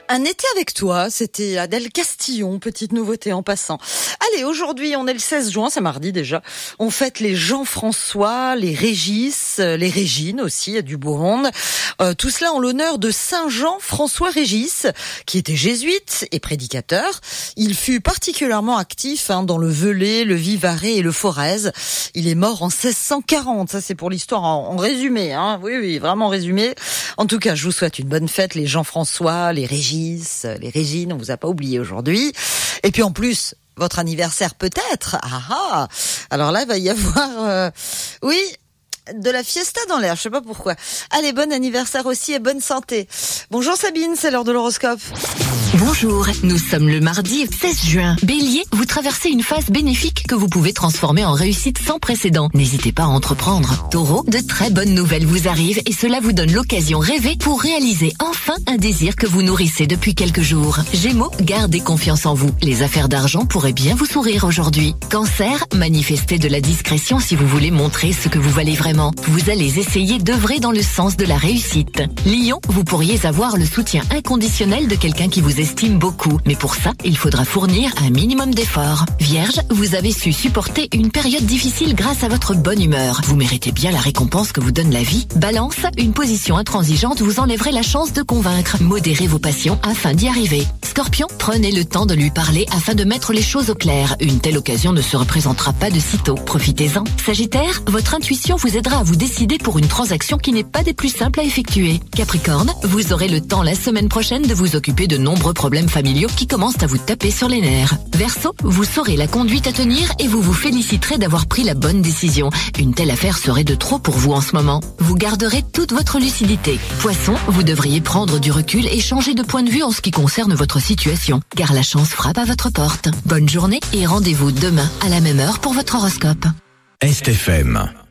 Un été avec toi, c'était Adèle Castillon, petite nouveauté en passant. Allez, aujourd'hui, on est le 16 juin, c'est mardi déjà. On fête les Jean-François, les Régis, les Régines aussi, du beau monde. Tout cela en l'honneur de Saint Jean-François Régis, qui était jésuite et prédicateur. Il fut particulièrement actif dans le Velay, le Vivarais et le Forez. Il est mort en 1640, ça c'est pour l'histoire en résumé. Oui, vraiment résumé. En tout cas, je vous souhaite une bonne fête, les Jean-François, les Régis, les Régines, on vous a pas oublié aujourd'hui. Et puis en plus, votre anniversaire peut-être. Alors là, il va y avoir, de la fiesta dans l'air, je sais pas pourquoi. Allez, bon anniversaire aussi et bonne santé. Bonjour Sabine, c'est l'heure de l'horoscope. Bonjour, nous sommes le mardi 16 juin. Bélier, vous traversez une phase bénéfique que vous pouvez transformer en réussite sans précédent. N'hésitez pas à entreprendre. Taureau, de très bonnes nouvelles vous arrivent et cela vous donne l'occasion rêvée pour réaliser enfin un désir que vous nourrissez depuis quelques jours. Gémeaux, gardez confiance en vous. Les affaires d'argent pourraient bien vous sourire aujourd'hui. Cancer, manifestez de la discrétion si vous voulez montrer ce que vous valez vraiment. Vous allez essayer d'œuvrer dans le sens de la réussite. Lion, vous pourriez avoir le soutien inconditionnel de quelqu'un qui vous estime beaucoup. Mais pour ça, il faudra fournir un minimum d'efforts. Vierge, vous avez su supporter une période difficile grâce à votre bonne humeur. Vous méritez bien la récompense que vous donne la vie. Balance, une position intransigeante vous enlèverait la chance de convaincre. Modérez vos passions afin d'y arriver. Scorpion, prenez le temps de lui parler afin de mettre les choses au clair. Une telle occasion ne se représentera pas de sitôt. Profitez-en. Sagittaire, votre intuition vous aidera à vous décider pour une transaction qui n'est pas des plus simples à effectuer. Capricorne, vous aurez le temps la semaine prochaine de vous occuper de nombreux problèmes familiaux qui commencent à vous taper sur les nerfs. Verseau, vous saurez la conduite à tenir et vous vous féliciterez d'avoir pris la bonne décision. Une telle affaire serait de trop pour vous en ce moment. Vous garderez toute votre lucidité. Poisson, vous devriez prendre du recul et changer de point de vue en ce qui concerne votre situation, car la chance frappe à votre porte. Bonne journée et rendez-vous demain à la même heure pour votre horoscope. Est FM.